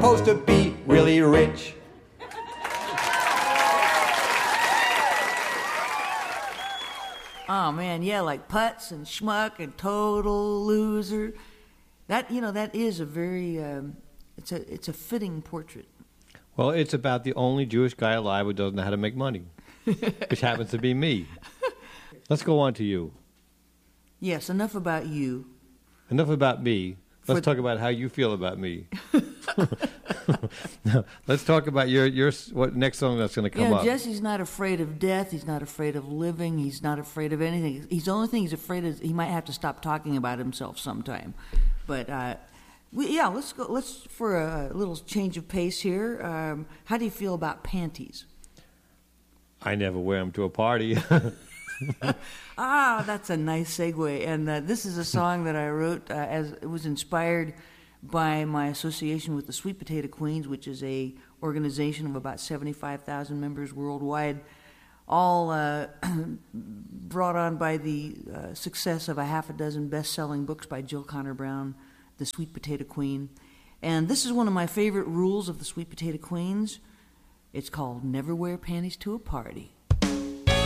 supposed to be really rich. Oh man, yeah, like putz and schmuck and total loser. That that is a very it's a fitting portrait. Well, it's about the only Jewish guy alive who doesn't know how to make money, which happens to be me. Let's go on to you. Yes, enough about you. Enough about me. Let's talk about how you feel about me. Let's talk about your what next song that's going to come up. Jesse's not afraid of death. He's not afraid of living. He's not afraid of anything. The only thing he's afraid of is he might have to stop talking about himself sometime. But let's go. Let's for a little change of pace here. How do you feel about panties? I never wear them to a party. That's a nice segue. And this is a song that I wrote as it was inspired by my association with the Sweet Potato Queens, which is a organization of about 75,000 members worldwide, all brought on by the success of a half a dozen best-selling books by Jill Connor Brown, The Sweet Potato Queen. And this is one of my favorite rules of the Sweet Potato Queens. It's called Never Wear Panties to a Party.